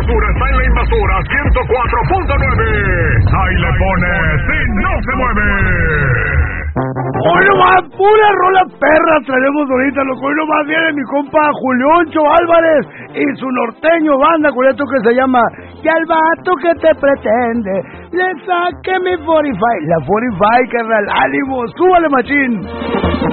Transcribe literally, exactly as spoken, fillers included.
cobertura está en la Invasora ciento cuatro punto nueve. Ahí le pone Si No Se Mueve. Hoy nomás, pura rola perra traemos ahorita, loco. Hoy nomás viene mi compa Julioncho Álvarez y su norteño banda con esto que se llama Y al vato que te pretende le saque mi cuarenta y cinco. La cuarenta y cinco, carnal, ánimo, súbale machín.